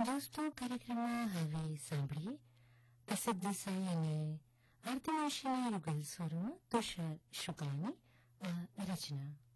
દોસ્તો, કાર્યક્રમમાં હવે સાંભળીએ પ્રસિદ્ધ સાઈ અને આરતી માસીના યુગલ સ્વરોમાં તુષાર શુક્લાની આ રચના.